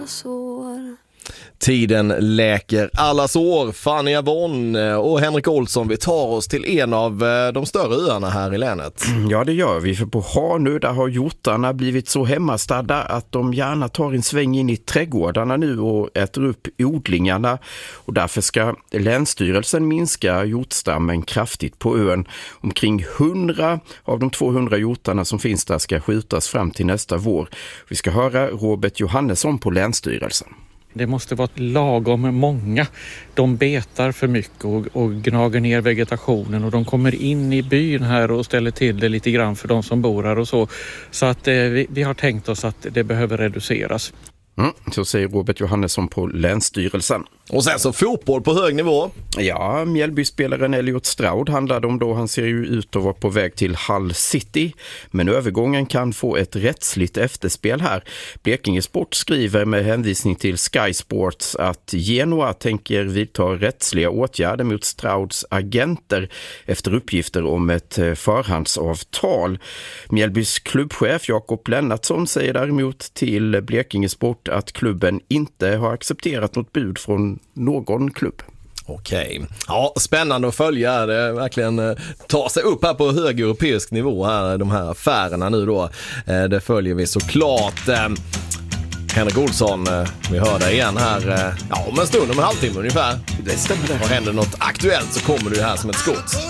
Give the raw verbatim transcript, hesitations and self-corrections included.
sår. Tiden läker alla sår. Fanny Avon och Henrik Olsson, vi tar oss till en av de större öarna här i länet. Ja, det gör vi, för på Hanö där har hjortarna blivit så hemmastadda att de gärna tar en sväng in i trädgårdarna nu och äter upp odlingarna. Och därför ska Länsstyrelsen minska hjortstammen kraftigt på ön. Omkring hundra av de tvåhundra hjortarna som finns där ska skjutas fram till nästa vår. Vi ska höra Robert Johannesson på Länsstyrelsen. Det måste vara lagom många. De betar för mycket och, och gnager ner vegetationen och de kommer in i byn här och ställer till det lite grann för de som bor här och så. Så att eh, vi, vi har tänkt oss att det behöver reduceras. Mm, så säger Robert Johannesson på Länsstyrelsen. Och sen så fotboll på hög nivå. Ja, Mjällbyspelaren Elliot Stroud handlade om då. Han ser ju ut att vara på väg till Hull City. Men övergången kan få ett rättsligt efterspel här. Blekinge Sport skriver med hänvisning till Sky Sports att Genoa tänker vidta rättsliga åtgärder mot Strouds agenter efter uppgifter om ett förhandsavtal. Mjällbys klubbchef Jakob Lennartsson säger däremot till Blekinge Sport att klubben inte har accepterat något bud från någon klubb. Okej. Ja, spännande att följa. Det verkligen ta sig upp här på hög europeisk nivå här, de här affärerna nu då. Det följer vi såklart. Henrik Olsson, vi hör dig igen här ja, om en stund, om en halvtimme ungefär. Det stämmer det. Och händer något aktuellt så kommer du här som ett skott.